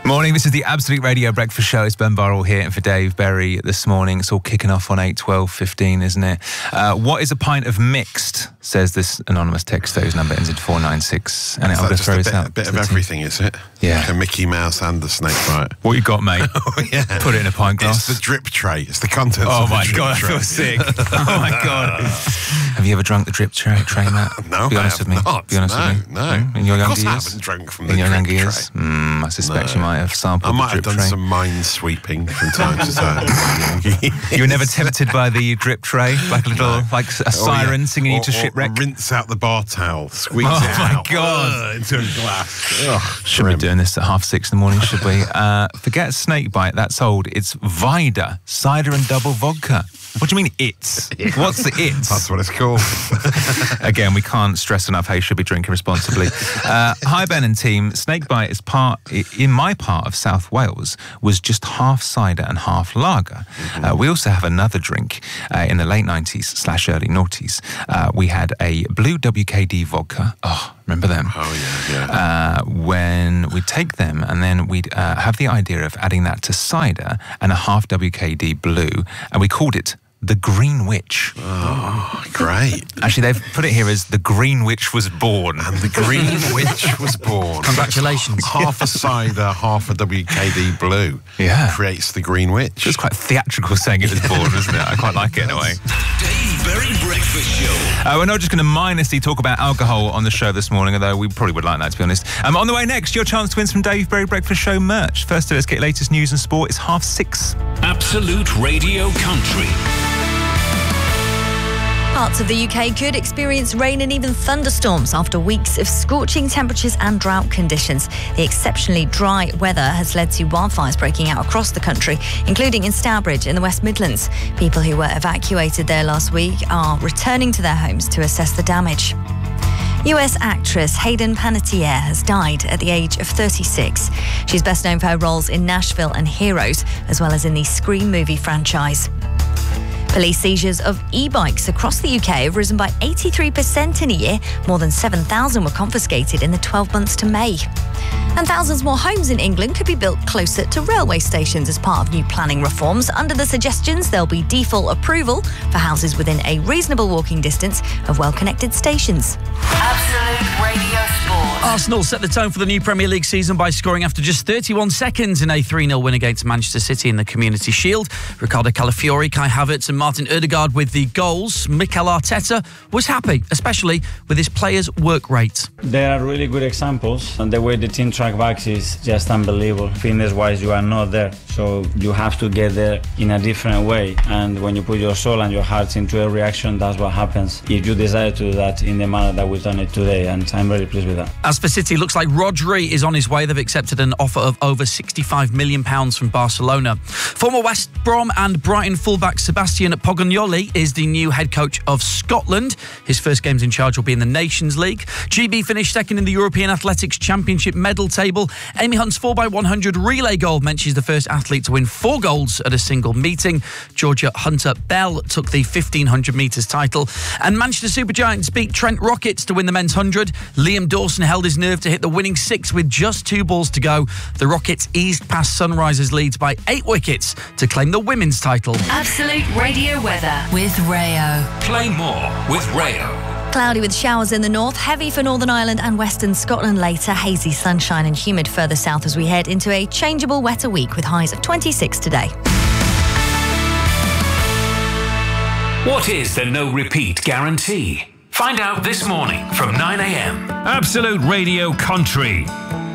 Morning, this is the Absolute Radio Breakfast Show. It's Ben Burrell here, and for Dave Berry this morning. It's all kicking off on 8, 12, 15, isn't it? What is a pint of mixed, says this anonymous texter whose number ends in 496. And I'll just throw this out. A bit of everything, is it? Yeah. Like a Mickey Mouse and a snake bite. What you got, mate? Oh, yeah. Put it in a pint glass. It's the drip tray. It's the contents Oh of the my drip God, tray. I feel sick. Oh my God. Have you ever drunk the drip tray, Matt? No, Be honest I have with me. not. Be honest with me. No. In your younger Of course I years? haven't drunk from the In your drip younger years? tray. I suspect you might have sampled I might the have drip done tray. some mind sweeping from time to time. You were never tempted by the drip tray? Like a little, like a siren singing you to shipwreck? Or rinse out the bar towel, squeeze it my out. God. Into a glass. Ugh, Should be doing this at 6:30 in the morning, should we? Forget snake bite, that's old. It's Vida, cider and double vodka. What do you mean, it's? What's the it's? That's what it's called. Again, we can't stress enough how you should be drinking responsibly. Hi, Ben and team. Snakebite is in my part of South Wales, was just half cider and half lager. We also have another drink in the late 90s/early noughties. We had a blue WKD vodka. Oh, remember them? Oh, yeah. When we'd take them and then we'd have the idea of adding that to cider and a half WKD blue, and we called it the Green Witch. Oh, great. Actually, they've put it here as the Green Witch was born. And the Green Witch was born. Congratulations. Half a cider, half a WKD blue. Yeah. Creates the Green Witch. It's quite theatrical saying it was born, isn't it? I quite like it in a way. Dave Berry Breakfast Show. We're not just going to mindlessly talk about alcohol on the show this morning, although we probably would like that, to be honest. On the way next, your chance to win some Dave Berry Breakfast Show merch. First, let's get your latest news and sport. It's 6:30. Absolute Radio Country. Parts of the UK could experience rain and even thunderstorms after weeks of scorching temperatures and drought conditions. The exceptionally dry weather has led to wildfires breaking out across the country, including in Stourbridge in the West Midlands. People who were evacuated there last week are returning to their homes to assess the damage. US actress Hayden Panettiere has died at the age of 36. She's best known for her roles in Nashville and Heroes, as well as in the Scream movie franchise. Police seizures of e-bikes across the UK have risen by 83% in a year. More than 7,000 were confiscated in the 12 months to May. And thousands more homes in England could be built closer to railway stations as part of new planning reforms. Under the suggestions, there'll be default approval for houses within a reasonable walking distance of well-connected stations. Absolute Radio Sport. Arsenal set the tone for the new Premier League season by scoring after just 31 seconds in a 3-0 win against Manchester City in the Community Shield. Ricardo Calafiori, Kai Havertz and Martin Ødegaard with the goals. Mikel Arteta was happy, especially with his players' work rate. There are really good examples, and the way the team track backs is just unbelievable. Fitness-wise, you are not there, so you have to get there in a different way. And when you put your soul and your heart into a reaction, that's what happens. If you desire to do that in the manner that we've done it today, and I'm very pleased with that. As for City, looks like Rodri is on his way. They've accepted an offer of over £65 million from Barcelona. Former West Brom and Brighton fullback Sebastian Pogagnoli is the new head coach of Scotland. His first games in charge will be in the Nations League. GB finished second in the European Athletics Championship medal table. Amy Hunt's 4x100 relay gold meant she's the first athlete to win 4 golds at a single meeting. Georgia Hunter-Bell took the 1500 metres title. And Manchester Supergiants beat Trent Rockets to win the men's 100. Liam Dawson held his nerve to hit the winning 6 with just 2 balls to go. The Rockets eased past Sunrisers' leads by 8 wickets to claim the women's title. Absolute Radio weather with Rayo. Play more with Rayo. Cloudy with showers in the north, heavy for Northern Ireland and Western Scotland later, hazy sunshine and humid further south as we head into a changeable, wetter week with highs of 26 today. What is the no repeat guarantee? Find out this morning from 9 a.m. Absolute Radio Country.